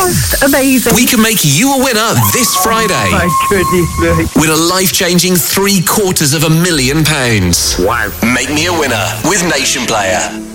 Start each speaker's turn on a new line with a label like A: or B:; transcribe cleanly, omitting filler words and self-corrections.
A: Just amazing.
B: We can make you a winner this Friday.
A: My goodness me.
B: With a life-changing £750,000. Wow. Make me a winner with Nation Player.